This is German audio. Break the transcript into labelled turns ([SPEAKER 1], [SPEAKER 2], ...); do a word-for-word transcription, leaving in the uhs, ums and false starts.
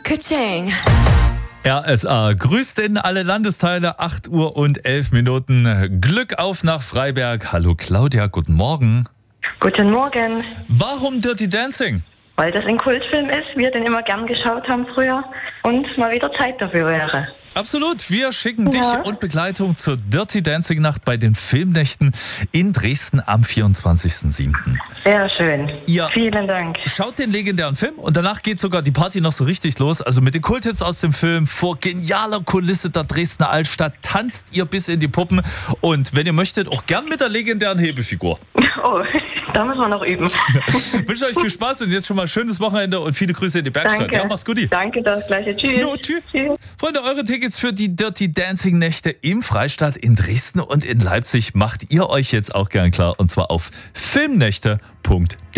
[SPEAKER 1] Ka-ching.
[SPEAKER 2] R S A grüßt in alle Landesteile, acht Uhr und elf Minuten. Glück auf nach Freiberg. Hallo Claudia, guten Morgen.
[SPEAKER 3] Guten Morgen.
[SPEAKER 2] Warum Dirty Dancing?
[SPEAKER 3] Weil das ein Kultfilm ist, wir den immer gern geschaut haben früher und mal wieder Zeit dafür wäre.
[SPEAKER 2] Absolut, wir schicken dich
[SPEAKER 3] Ja.
[SPEAKER 2] und Begleitung zur Dirty Dancing Nacht bei den Filmnächten in Dresden am vierundzwanzigsten siebten
[SPEAKER 3] Sehr schön.
[SPEAKER 2] Ja.
[SPEAKER 3] Vielen Dank.
[SPEAKER 2] Schaut den legendären Film und danach geht sogar die Party noch so richtig los. Also mit den Kulthits aus dem Film, vor genialer Kulisse der Dresdner Altstadt tanzt ihr bis in die Puppen und wenn ihr möchtet, auch gern mit der legendären Hebefigur.
[SPEAKER 3] Oh, da müssen wir noch üben.
[SPEAKER 2] Ich wünsche euch viel Spaß und jetzt schon mal schönes Wochenende und viele Grüße in die Bergstadt.
[SPEAKER 3] Danke.
[SPEAKER 2] Ja, mach's gut.
[SPEAKER 3] Danke, das gleiche. Tschüss.
[SPEAKER 2] Jo, tschüss.
[SPEAKER 3] Tschüss.
[SPEAKER 2] Freunde, eure Tickets für die Dirty Dancing Nächte im Freistaat in Dresden und in Leipzig macht ihr euch jetzt auch gern klar und zwar auf filmnächte punkt de.